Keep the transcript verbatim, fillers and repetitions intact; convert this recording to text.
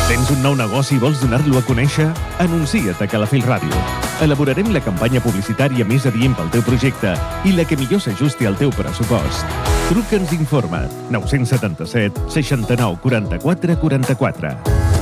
Tens un nou negoci i vols donar-lo a conèixer? Anuncia't a Calafell Ràdio. Elaborarem la campanya publicitària més adient pel teu projecte i la que millor s'ajusti al teu pressupost. Truca'ns i informa't. nou set set, seixanta-nou, quaranta-quatre, quaranta-quatre.